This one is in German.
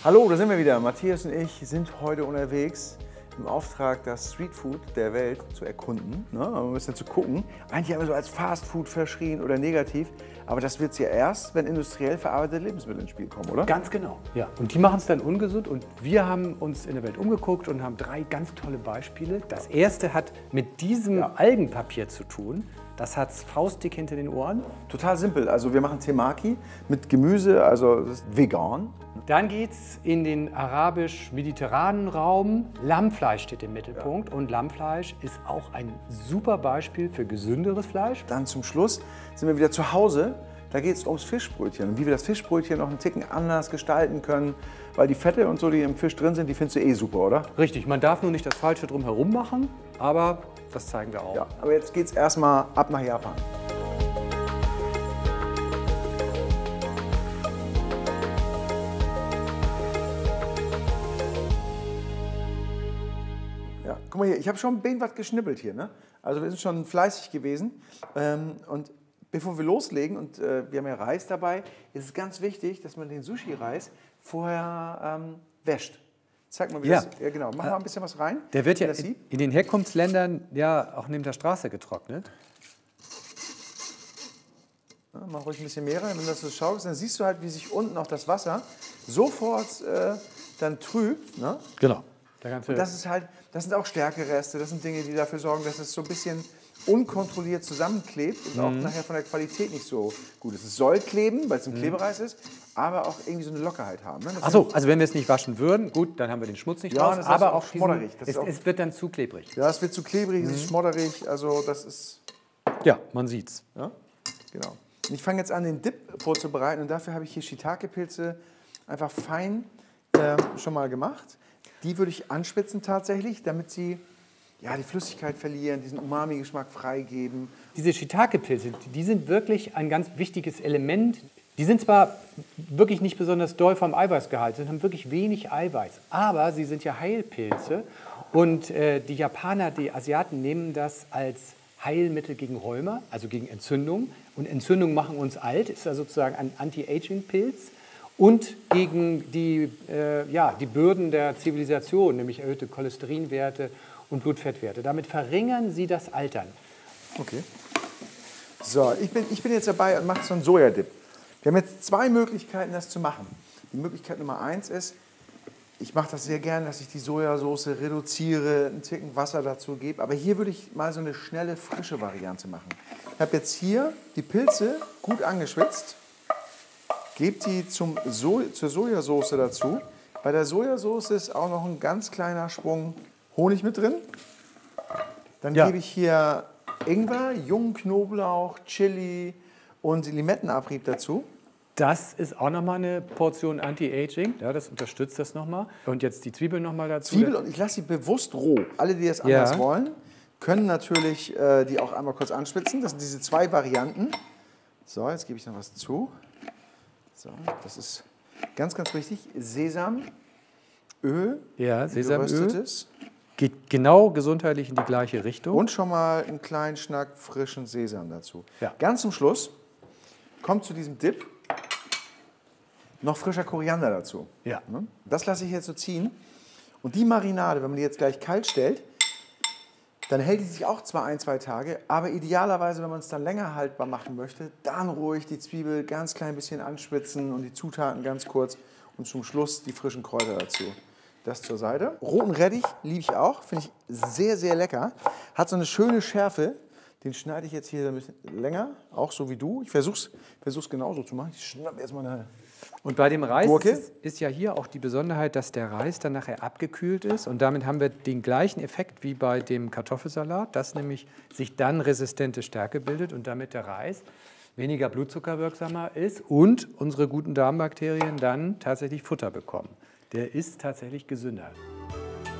Hallo, da sind wir wieder. Matthias und ich sind heute unterwegs im Auftrag, das Streetfood der Welt zu erkunden. Ne? Ein bisschen zu gucken. Eigentlich haben wir so als Fastfood verschrien oder negativ. Aber das wird es ja erst, wenn industriell verarbeitete Lebensmittel ins Spiel kommen, oder? Ganz genau. Ja. Und die machen es dann ungesund. Und wir haben uns in der Welt umgeguckt und haben 3 ganz tolle Beispiele. Das erste hat mit diesem Algenpapier zu tun. Das hat faustdick hinter den Ohren. Total simpel. Also wir machen Temaki mit Gemüse, also das ist vegan. Dann geht es in den arabisch-mediterranen Raum. Lammfleisch steht im Mittelpunkt. Und Lammfleisch ist auch ein super Beispiel für gesünderes Fleisch. Dann zum Schluss sind wir wieder zu Hause. Da geht es ums Fischbrötchen und wie wir das Fischbrötchen noch einen Ticken anders gestalten können. Weil die Fette und so, die im Fisch drin sind, die findest du eh super, oder? Richtig, man darf nur nicht das Falsche drumherum machen, aber das zeigen wir auch. Ja, aber jetzt geht es erstmal ab nach Japan. Ja, guck mal hier, ich habe schon ein bisschen was geschnippelt hier, ne? Also wir sind schon fleißig gewesen. Und bevor wir loslegen, und wir haben ja Reis dabei, ist es ganz wichtig, dass man den Sushi-Reis vorher wäscht. Zeig mal, wie das... Ja, genau. Mach mal ein bisschen was rein. Der wird ja in den Herkunftsländern ja auch neben der Straße getrocknet. Ja, mach ruhig ein bisschen mehr rein, wenn du das so schaust, dann siehst du halt, wie sich unten auch das Wasser sofort dann trübt. Ne? Genau. Und das ist halt, das sind auch Stärkereste, das sind Dinge, die dafür sorgen, dass es so ein bisschen unkontrolliert zusammenklebt und auch nachher von der Qualität nicht so gut ist. Es soll kleben, weil es ein Klebereis ist, aber auch irgendwie so eine Lockerheit haben. Ne? Achso, also wenn wir es nicht waschen würden, gut, dann haben wir den Schmutz nicht drauf, das ist aber auch auch schmodderig. Es wird dann zu klebrig. Ja, es wird zu klebrig, es ist schmodderig, also das ist... Ja, man sieht's. Ja, genau. Und ich fange jetzt an, den Dip vorzubereiten und dafür habe ich hier Shiitake-Pilze einfach fein schon mal gemacht. Die würde ich anschwitzen tatsächlich, damit sie die Flüssigkeit verlieren, diesen Umami-Geschmack freigeben. Diese Shiitake-Pilze, die sind wirklich ein ganz wichtiges Element. Die sind zwar wirklich nicht besonders doll vom Eiweißgehalt, sie haben wirklich wenig Eiweiß, aber sie sind ja Heilpilze und die Japaner, die Asiaten nehmen das als Heilmittel gegen Rheuma, also gegen Entzündung. Und Entzündungen machen uns alt, ist ja sozusagen ein Anti-Aging-Pilz. Und gegen die Bürden der Zivilisation, nämlich erhöhte Cholesterinwerte und Blutfettwerte. Damit verringern sie das Altern. Okay. So, ich bin jetzt dabei und mache so einen Sojadip. Wir haben jetzt 2 Möglichkeiten, das zu machen. Die Möglichkeit Nummer 1 ist, ich mache das sehr gern, dass ich die Sojasauce reduziere, einen Ticken Wasser dazu gebe. Aber hier würde ich mal so eine schnelle, frische Variante machen. Ich habe jetzt hier die Pilze gut angeschwitzt. Gebe die zur Sojasauce dazu. Bei der Sojasauce ist auch noch ein ganz kleiner Schwung Honig mit drin. Dann gebe ich hier Ingwer, jungen Knoblauch, Chili und Limettenabrieb dazu. Das ist auch nochmal eine Portion Anti-Aging. Ja, das unterstützt das nochmal. Und jetzt die Zwiebeln nochmal dazu. Zwiebel, und ich lasse sie bewusst roh. Alle, die das anders wollen, können natürlich die auch einmal kurz anschwitzen. Das sind diese 2 Varianten. So, jetzt gebe ich noch was zu. So, das ist ganz, ganz wichtig. Sesamöl. Ja, Sesamöl. Geröstetes. Geht genau gesundheitlich in die gleiche Richtung. Und schon mal einen kleinen Schnack frischen Sesam dazu. Ja. Ganz zum Schluss kommt zu diesem Dip noch frischer Koriander dazu. Ja. Das lasse ich jetzt so ziehen. Und die Marinade, wenn man die jetzt gleich kalt stellt, dann hält die sich auch zwar 1-2 Tage, aber idealerweise, wenn man es dann länger haltbar machen möchte, dann ruhig die Zwiebel ganz klein bisschen anschwitzen und die Zutaten ganz kurz und zum Schluss die frischen Kräuter dazu. Das zur Seite. Roten Rettich liebe ich auch, finde ich sehr, sehr lecker. Hat so eine schöne Schärfe. Den schneide ich jetzt hier ein bisschen länger, auch so wie du. Ich versuch's genauso zu machen. Ich schnappe erstmal eine Und bei dem Reis Gurke ist ja hier auch die Besonderheit, dass der Reis dann nachher abgekühlt ist. Und damit haben wir den gleichen Effekt wie bei dem Kartoffelsalat, dass nämlich sich dann resistente Stärke bildet und damit der Reis weniger blutzuckerwirksamer ist und unsere guten Darmbakterien dann tatsächlich Futter bekommen. Der ist tatsächlich gesünder.